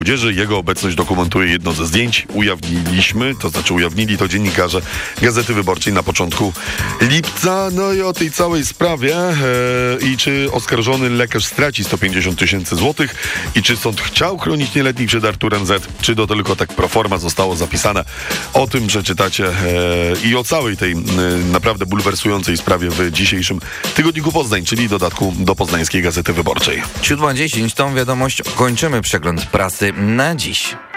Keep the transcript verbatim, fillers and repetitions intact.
Młodzieży. Jego obecność dokumentuje jedno ze zdjęć. Ujawniliśmy, to znaczy ujawnili to dziennikarze Gazety Wyborczej na początku lipca. No i o tej całej sprawie e, i czy oskarżony lekarz straci sto pięćdziesiąt tysięcy złotych i czy sąd chciał chronić nieletnich przed Arturem Z, czy to tylko tak pro forma zostało zapisane. O tym przeczytacie e, i o całej tej e, naprawdę bulwersującej sprawie w dzisiejszym Tygodniku Poznań, czyli dodatku do Poznańskiej Gazety Wyborczej. siódma dziesięć, tą wiadomość kończymy przegląd prasy na dziś.